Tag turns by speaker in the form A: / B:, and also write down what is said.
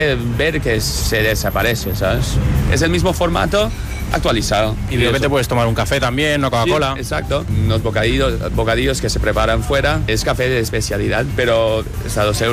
A: ver que se desaparece, ¿sabes? Es el mismo formato actualizado.
B: Y digo que te puedes tomar un café también, una Coca-Cola.
A: Sí, exacto. Unos bocadillos que se preparan fuera. Es café de especialidad, pero está a 2 euros.